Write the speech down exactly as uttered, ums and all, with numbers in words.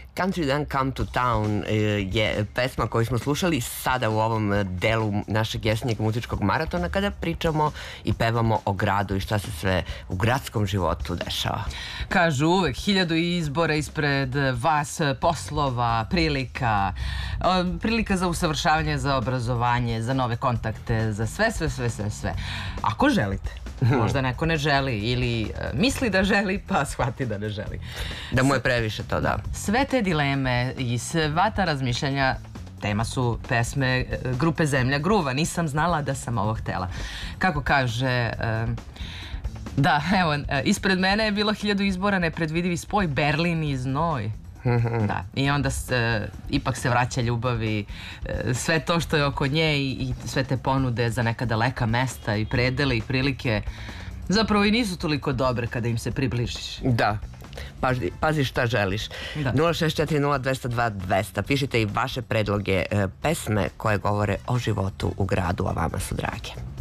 Country Don't Come to Town je pesma koju smo slušali sada u ovom delu našeg jesenjeg muzičkog maratona kada pričamo i pevamo o gradu i šta se sve u gradskom životu dešava. Kažu uvek hiljadu izbora ispred vas, poslova, prilika, prilika za usavršavanje, za obrazovanje, za nove kontakte, za sve, sve, sve, sve, sve. Ako želite. Možda neko ne želi ili misli da želi pa shvati da ne želi. Da mu je previše to, da. Sve te dileme i sva ta razmišljanja tema su pesme grupe Zemlja gruva. Nisam znala da sam ovo htela. Kako kaže... Da, evo, ispred mene je bilo hiljadu izbora, nepredvidivi spoj, Berlin i znoj. Da, i onda se, ipak se vraća ljubavi, sve to što je oko nje i, i sve te ponude za neka daleka mesta i predele i prilike zapravo i nisu toliko dobre kada im se približiš. Da, pazi, pazi šta želiš. Da. nula šest četiri nula dvesta dva dvesta. Pišite i vaše predloge, pesme koje govore o životu u gradu, a vama su drage.